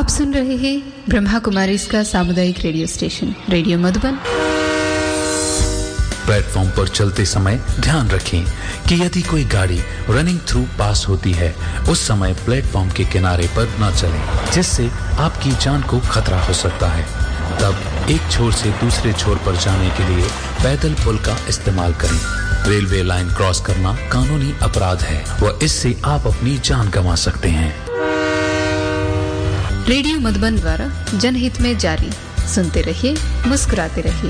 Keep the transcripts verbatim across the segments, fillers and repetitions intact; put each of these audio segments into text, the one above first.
आप सुन रहे हैं ब्रह्मा कुमारी इसका सामुदायिक radio station radio Madhuban. Platform पर चलते समय ध्यान रखें कि यदि कोई गाड़ी रनिंग थ्रू पास होती है उस समय प्लेटफॉर्म के किनारे पर न चलें, जिससे आपकी जान को खतरा हो सकता है। तब एक छोर से दूसरे छोर पर जाने के लिए पैदल पुल का इस्तेमाल करें। रेलवे लाइन क्रॉस करना कानूनी अपराध है व इससे आप अपनी जान गंवा सकते हैं। रेडियो मधुबन द्वारा जनहित में जारी। सुनते रहिए, मुस्कुराते रहिए।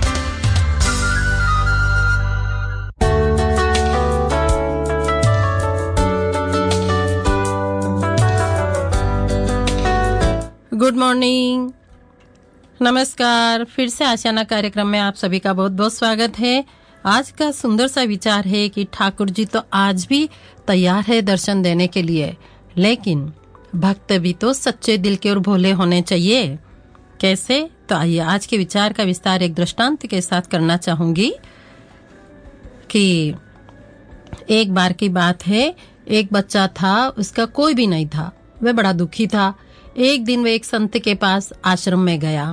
गुड मॉर्निंग, नमस्कार। फिर से आशियाना कार्यक्रम में आप सभी का बहुत बहुत स्वागत है। आज का सुंदर सा विचार है कि ठाकुर जी तो आज भी तैयार है दर्शन देने के लिए, लेकिन भक्त भी तो सच्चे दिल के और भोले होने चाहिए। कैसे? तो आइए आज के विचार का विस्तार एक दृष्टांत के साथ करना चाहूंगी कि एक बार की बात है, एक बच्चा था, उसका कोई भी नहीं था, वह बड़ा दुखी था। एक दिन वह एक संत के पास आश्रम में गया।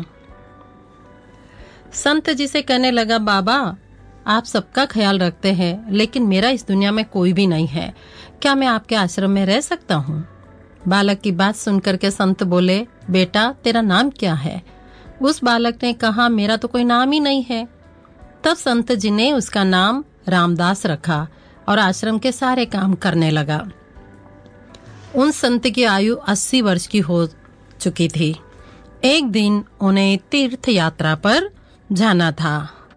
संत जी से कहने लगा, बाबा आप सबका ख्याल रखते हैं, लेकिन मेरा इस दुनिया में कोई भी नहीं है, क्या मैं आपके आश्रम में रह सकता हूँ? बालक की बात सुनकर के संत बोले, बेटा तेरा नाम क्या है? उस बालक ने कहा, मेरा तो कोई नाम ही नहीं है। तब संत जी ने उसका नाम रामदास रखा और आश्रम के सारे काम करने लगा। उन संत की आयु अस्सी वर्ष की हो चुकी थी। एक दिन उन्हें तीर्थ यात्रा पर जाना था,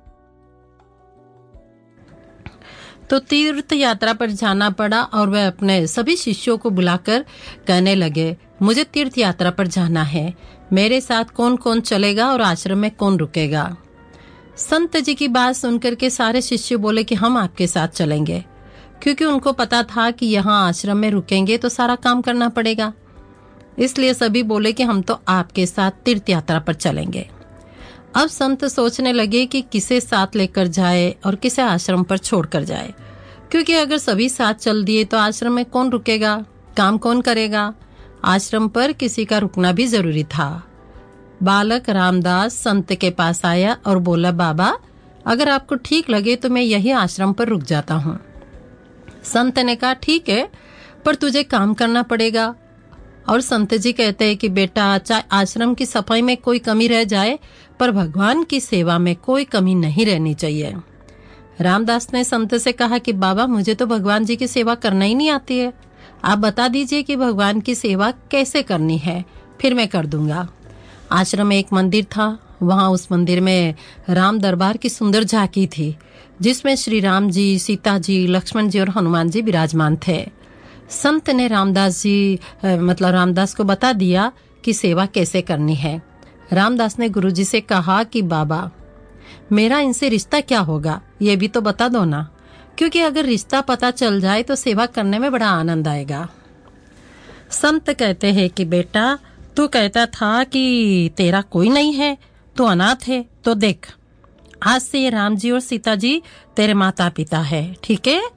तो तीर्थ यात्रा पर जाना पड़ा और वह अपने सभी शिष्यों को बुलाकर कहने लगे, मुझे तीर्थ यात्रा पर जाना है, मेरे साथ कौन कौन चलेगा और आश्रम में कौन रुकेगा? संत जी की बात सुनकर के सारे शिष्य बोले कि हम आपके साथ चलेंगे, क्योंकि उनको पता था कि यहाँ आश्रम में रुकेंगे तो सारा काम करना पड़ेगा। इसलिए सभी बोले कि हम तो आपके साथ तीर्थ यात्रा पर चलेंगे। अब संत सोचने लगे कि किसे साथ लेकर जाए और किसे आश्रम पर छोड़कर जाए, क्योंकि अगर सभी साथ चल दिए तो आश्रम में कौन रुकेगा, काम कौन करेगा? आश्रम पर किसी का रुकना भी जरूरी था। बालक रामदास संत के पास आया और बोला, बाबा अगर आपको ठीक लगे तो मैं यही आश्रम पर रुक जाता हूँ। संत ने कहा, ठीक है, पर तुझे काम करना पड़ेगा। और संत जी कहते हैं कि बेटा चाहे आश्रम की सफाई में कोई कमी रह जाए, पर भगवान की सेवा में कोई कमी नहीं रहनी चाहिए। रामदास ने संत से कहा कि बाबा मुझे तो भगवान जी की सेवा करना ही नहीं आती है, आप बता दीजिए कि भगवान की सेवा कैसे करनी है, फिर मैं कर दूंगा। आश्रम में एक मंदिर था, वहाँ उस मंदिर में राम दरबार की सुंदर झांकी थी, जिसमें श्री राम जी, सीता जी, लक्ष्मण जी और हनुमान जी विराजमान थे। संत ने रामदास जी मतलब रामदास को बता दिया कि सेवा कैसे करनी है। रामदास ने गुरुजी से कहा कि बाबा मेरा इनसे रिश्ता क्या होगा, ये भी तो बता दो ना, क्योंकि अगर रिश्ता पता चल जाए तो सेवा करने में बड़ा आनंद आएगा। संत कहते हैं कि बेटा तू कहता था कि तेरा कोई नहीं है, तू अनाथ है, तो देख आज से ये राम जी और सीता जी तेरे माता पिता है, ठीक है?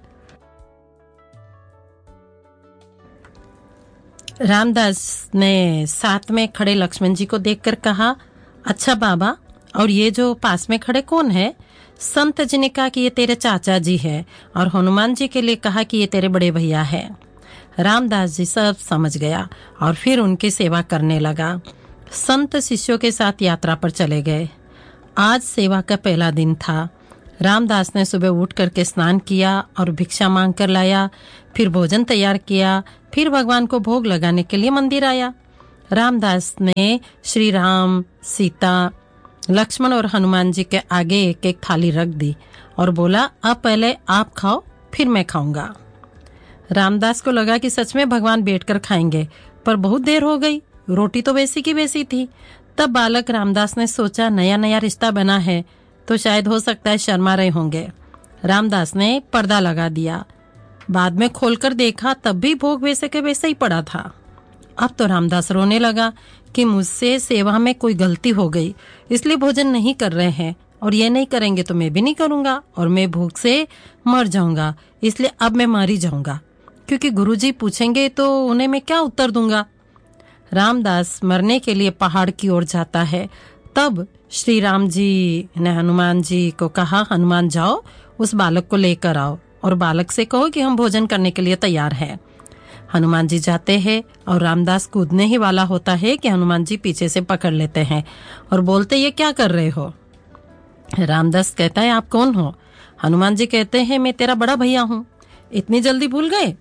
रामदास ने साथ में खड़े लक्ष्मण जी को देखकर कहा, अच्छा बाबा और ये जो पास में खड़े कौन है? संत जी ने कहा कि ये तेरे चाचा जी है, और हनुमान जी के लिए कहा कि ये तेरे बड़े भैया है। रामदास जी सब समझ गया और फिर उनकी सेवा करने लगा। संत शिष्यों के साथ यात्रा पर चले गए। आज सेवा का पहला दिन था। रामदास ने सुबह उठ करके स्नान किया और भिक्षा मांग कर लाया, फिर भोजन तैयार किया, फिर भगवान को भोग लगाने के लिए मंदिर आया। रामदास ने श्री राम, सीता, लक्ष्मण और हनुमान जी के आगे एक एक थाली रख दी और बोला, अब पहले आप खाओ फिर मैं खाऊंगा। रामदास को लगा कि सच में भगवान बैठकर खाएंगे, पर बहुत देर हो गई, रोटी तो वैसी की वैसी थी। तब बालक रामदास ने सोचा नया नया रिश्ता बना है तो शायद हो सकता है शर्मा रहे होंगे। रामदास ने पर्दा लगा दिया। बाद में खोलकर देखा तब भी भोग वैसे के वैसे ही पड़ा था। अब तो रामदास रोने लगा कि मुझसे सेवा में कोई गलती हो गई, इसलिए भोजन नहीं कर रहे हैं, और ये नहीं करेंगे तो मैं भी नहीं करूंगा, और मैं भूख से मर जाऊंगा, इसलिए अब मैं मारी जाऊंगा, क्योंकि गुरुजी पूछेंगे तो उन्हें मैं क्या उत्तर दूंगा। रामदास मरने के लिए पहाड़ की ओर जाता है। तब श्री राम जी ने हनुमान जी को कहा, हनुमान जाओ उस बालक को लेकर आओ और बालक से कहो कि हम भोजन करने के लिए तैयार हैं। हनुमान जी जाते हैं और रामदास कूदने ही वाला होता है कि हनुमान जी पीछे से पकड़ लेते हैं और बोलते, ये क्या कर रहे हो? रामदास कहता है, आप कौन हो? हनुमान जी कहते हैं, मैं तेरा बड़ा भैया हूं। इतनी जल्दी भूल गए?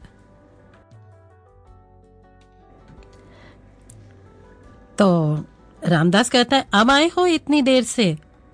तो रामदास कहता है, अब आए हो इतनी देर से?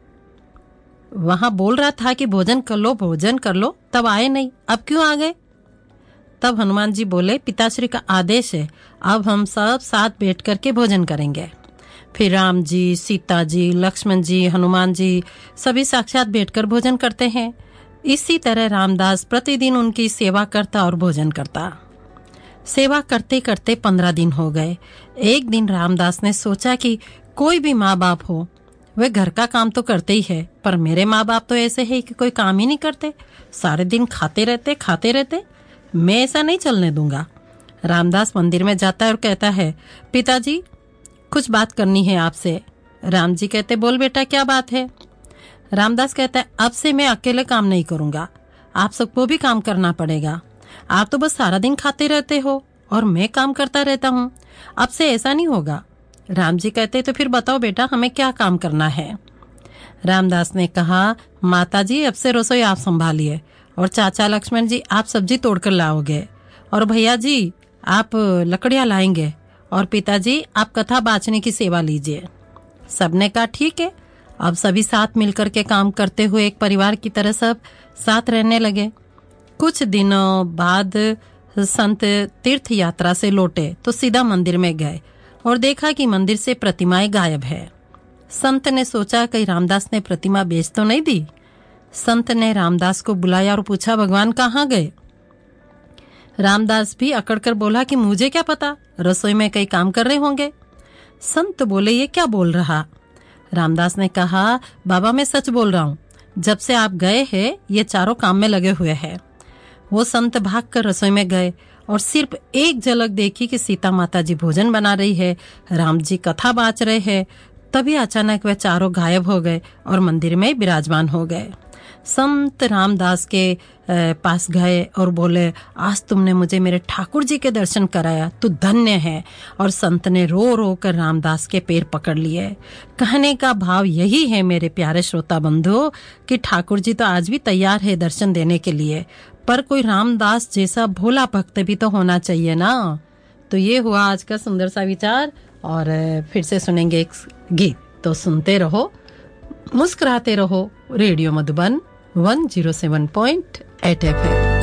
वहां बोल रहा था कि भोजन कर लो भोजन कर लो, तब आए नहीं, अब क्यों आ गए? तब हनुमान जी बोले, पिताश्री का आदेश है, अब हम सब साथ बैठ करके भोजन करेंगे। फिर राम जी, सीता जी, लक्ष्मण जी, हनुमान जी सभी साक्षात बैठकर भोजन करते हैं। इसी तरह रामदास प्रतिदिन उनकी सेवा करता और भोजन करता। सेवा करते करते पंद्रह दिन हो गए। एक दिन रामदास ने सोचा कि कोई भी माँ बाप हो, वे घर का काम तो करते ही है, पर मेरे माँ बाप तो ऐसे है कि कोई काम ही नहीं करते, सारे दिन खाते रहते खाते रहते। मैं ऐसा नहीं चलने दूंगा। रामदास मंदिर में जाता है और कहता है, पिताजी कुछ बात करनी है आपसे। राम जी कहते, बोल बेटा क्या बात है? रामदास कहता है, अब से मैं अकेले काम नहीं करूंगा, आप सबको भी काम करना पड़ेगा। आप तो बस सारा दिन खाते रहते हो और मैं काम करता रहता हूँ, अब से ऐसा नहीं होगा। राम जी कहते, तो फिर बताओ बेटा हमें क्या काम करना है? रामदास ने कहा, माता जी अब से रसोई आप संभालिए और चाचा लक्ष्मण जी आप सब्जी तोड़कर लाओगे और भैया जी आप लकड़ियां लाएंगे और पिताजी आप कथा बाँचने की सेवा लीजिए। सबने कहा ठीक है। अब सभी साथ मिलकर के काम करते हुए एक परिवार की तरह सब साथ रहने लगे। कुछ दिनों बाद संत तीर्थ यात्रा से लौटे तो सीधा मंदिर में गए और देखा कि मंदिर से प्रतिमाएं गायब है। संत ने सोचा कहीं रामदास ने प्रतिमा बेच तो नहीं दी। संत ने रामदास को बुलाया और पूछा, भगवान कहाँ गए? रामदास भी अकड़कर बोला कि मुझे क्या पता, रसोई में कई काम कर रहे होंगे। संत बोले, ये क्या बोल रहा? रामदास ने कहा, बाबा मैं सच बोल रहा हूँ, जब से आप गए हैं ये चारों काम में लगे हुए हैं। वो संत भागकर रसोई में गए और सिर्फ एक झलक देखी कि सीता माता जी भोजन बना रही है, राम जी कथा बाँच रहे हैं। तभी अचानक वे चारों गायब हो गए और मंदिर में विराजमान हो गए। संत रामदास के पास गए और बोले, आज तुमने मुझे मेरे ठाकुर जी के दर्शन कराया, तू धन्य है। और संत ने रो रो कर रामदास के पैर पकड़ लिए। कहने का भाव यही है मेरे प्यारे श्रोता बंधु कि ठाकुर जी तो आज भी तैयार है दर्शन देने के लिए, पर कोई रामदास जैसा भोला भक्त भी तो होना चाहिए ना। तो ये हुआ आज का सुंदर सा विचार और फिर से सुनेंगे एक गीत। तो सुनते रहो, मुस्कुराते रहो। Radio Madhuban one zero seven point eight F M.